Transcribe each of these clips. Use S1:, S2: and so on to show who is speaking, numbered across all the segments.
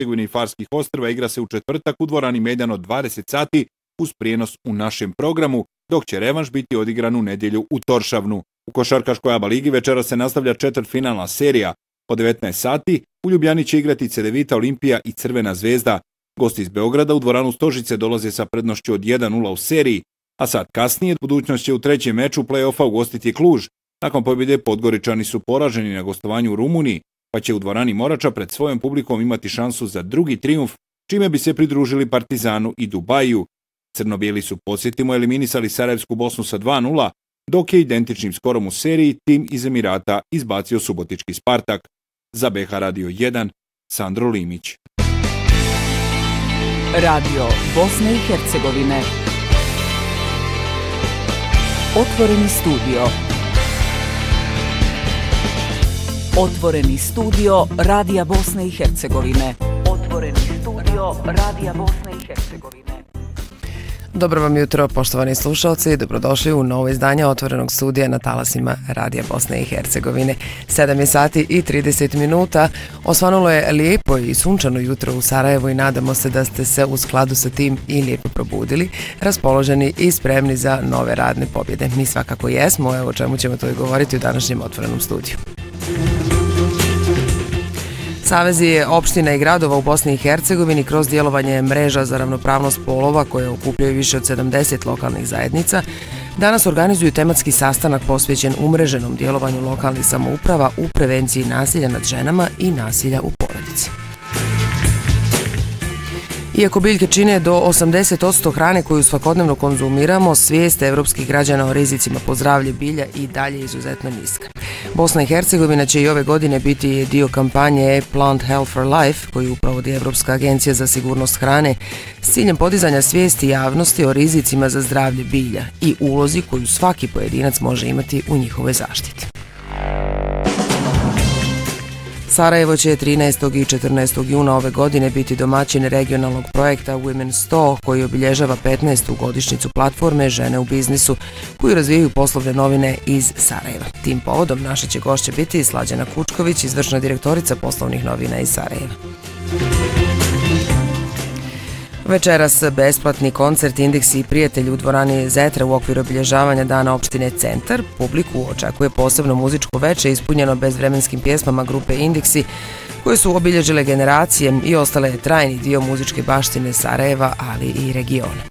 S1: Hercegovine i Farskih ostrva igra se u četvrtak u dvorani Medjan od 20 sati uz prijenos u našem programu, dok će revanš biti odigran u nedjelju u Toršavnu. U košarkaškoj ABA ligi večera se nastavlja četvrtfinalna serija. Po 19 sati u Ljubljani će igrati Cedevita, Olimpija i Crvena zvezda. Gosti iz Beograda u dvoranu Stožice dolaze sa prednošću od 1:0 u seriji, a sad kasnije Budućnost će u trećem meču play-offa ugostiti Kluž. Nakon pobjede Podgoričani su poraženi na gostovanju u Rumuniji, pa će u dvorani Morača pred svojom publikom imati šansu za drugi trijumf, čime bi se pridružili Partizanu i Dubaju. Crno-bijeli su, podsjetimo, eliminisali Sarajevsku Bosnu sa 2:0, dok je identičnim skorom u seriji tim iz Emirata izbacio subotički Spartak. Za BH Radio 1, Sandro Limić.
S2: Radio Bosne i Hercegovine. Otvoreni studio. Otvoreni studio Radija Bosne i Hercegovine. Otvoreni studio Radija Bosne i Hercegovine.
S3: Dobro vam jutro, poštovani slušalci, dobrodošli u novo izdanje Otvorenog studija na talasima Radija Bosne i Hercegovine. 7 je sati i 30 minuta. Osvanulo je lijepo i sunčano jutro u Sarajevu i nadamo se da ste se u skladu sa tim i lijepo probudili, raspoloženi i spremni za nove radne pobjede. Mi svakako jesmo, evo o čemu ćemo to i govoriti u današnjem Otvorenom studiju. Savezi opština i gradova u Bosni i Hercegovini kroz djelovanje mreža za ravnopravnost polova koje okupljaju više od 70 lokalnih zajednica danas organizuju tematski sastanak posvećen umreženom djelovanju lokalnih samouprava u prevenciji nasilja nad ženama i nasilja u porodici. Iako biljke čine do 80% hrane koju svakodnevno konzumiramo, svijest evropskih građana o rizicima po zdravlje bilja i dalje izuzetno niska. Bosna i Hercegovina će i ove godine biti dio kampanje Plant Health for Life koju provodi Evropska agencija za sigurnost hrane s ciljem podizanja svijesti javnosti o rizicima za zdravlje bilja i ulozi koju svaki pojedinac može imati u njihovoj zaštiti. Sarajevo će 13. i 14. juna ove godine biti domaćin regionalnog projekta Women's 100 koji obilježava 15. godišnjicu platforme Žene u biznisu koju razvijaju poslovne novine iz Sarajeva. Tim povodom naša će gošća biti Slađana Kučković, izvršna direktorica poslovnih novina iz Sarajeva. Večeras besplatni koncert Indeksi i prijatelji u dvorani Zetra u okviru obilježavanja dana opštine Centar. Publiku očekuje posebno muzičko veče ispunjeno bezvremenskim pjesmama grupe Indeksi koje su obilježile generacije i ostale trajni dio muzičke baštine Sarajeva, ali i regiona.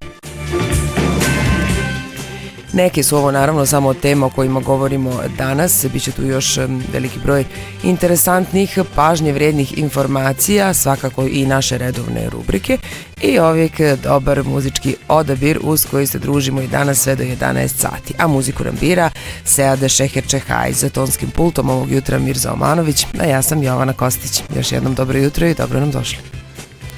S3: Neki su ovo naravno samo tema o kojima govorimo danas, biće tu još veliki broj interesantnih, pažnje vrijednih informacija, svakako i naše redovne rubrike i uvijek dobar muzički odabir uz koji se družimo i danas sve do 11 sati. A muziku nam bira Seade Šeher Čehaj, za tonskim pultom ovog jutra Mirza Omanović, a ja sam Jovana Kostić. Još jednom dobro jutro i dobro nam došli.